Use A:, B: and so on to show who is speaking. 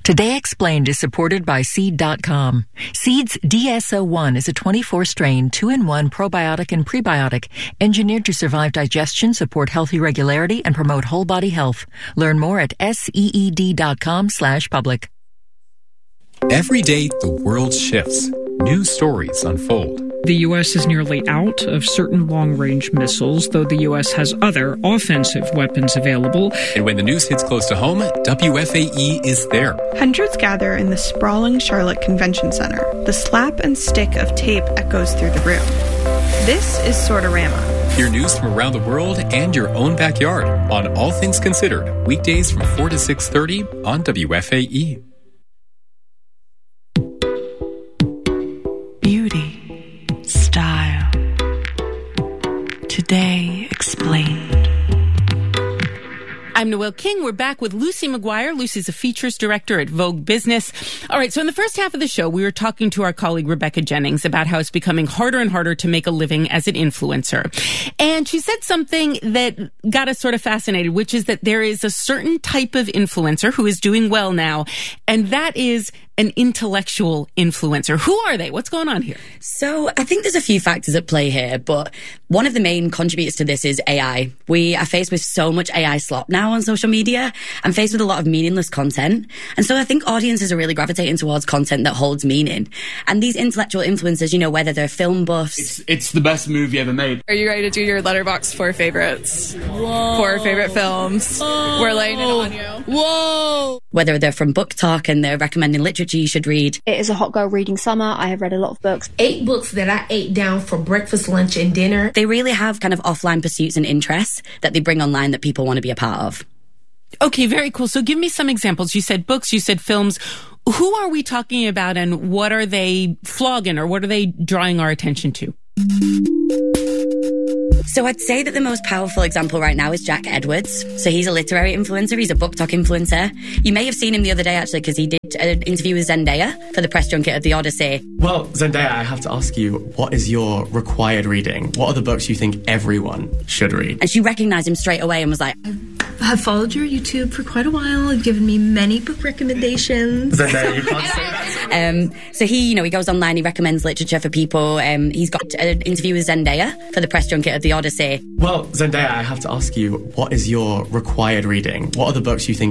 A: Today Explained is supported by Seed.com. Seed's DSO1 is a 24-strain, 2-in-1 probiotic and prebiotic engineered to survive digestion, support healthy regularity, and promote whole body health. Learn more at seed.com/public.
B: Every day, the world shifts. New stories unfold.
C: The U.S. is nearly out of certain long-range missiles, though the U.S. has other offensive weapons available.
B: And when the news hits close to home, WFAE is there.
D: Hundreds gather in the sprawling Charlotte Convention Center. The slap and stick of tape echoes through the room. This is Sortarama.
B: Hear news from around the world and your own backyard on All Things Considered, weekdays from 4 to 6:30 on WFAE.
E: Beauty, style, Today Explained.
F: I'm Noelle King. We're back with Lucy McGuire. Lucy's a features director at Vogue Business. All right, so in the first half of the show, we were talking to our colleague Rebecca Jennings about how it's becoming harder and harder to make a living as an influencer. And she said something that got us sort of fascinated, which is that there is a certain type of influencer who is doing well now, and that is an intellectual influencer. Who are they? What's going on here?
G: So I think there's a few factors at play here, but one of the main contributors to this is AI. We are faced with so much AI slop now on social media and faced with a lot of meaningless content. And so I think audiences are really gravitating towards content that holds meaning. And these intellectual influencers, you know, whether they're film buffs.
H: It's the best movie ever made.
I: Are you ready to do your Letterboxd 4 favorites? Whoa. 4 favorite films. Whoa. We're laying it on you. Whoa!
G: Whether they're from Book Talk and they're recommending literature you should read.
J: It is a hot girl reading summer. I have read a lot of books.
K: 8 books that I ate down for breakfast, lunch, and dinner.
G: They really have kind of offline pursuits and interests that they bring online that people want to be a part of.
F: Okay, very cool. So give me some examples. You said books, you said films. Who are we talking about and what are they flogging or what are they drawing our attention to?
G: So I'd say that the most powerful example right now is Jack Edwards. So he's a literary influencer. He's a Book Talk influencer. You may have seen him the other day, actually, because he did an interview with Zendaya for the press junket of The Odyssey.
L: Well, Zendaya, I have to ask you, what is your required reading? What are the books you think everyone should read?
G: And she recognized him straight away and was like,
M: I've followed your YouTube for quite a while. You've given me many book recommendations.
L: Zendaya, you can't say that.
G: So he goes online, he recommends literature for people. He's got an interview with Zendaya for the press junket of The Odyssey.
L: Well, Zendaya, I have to ask you, what is your required reading? What are the books you think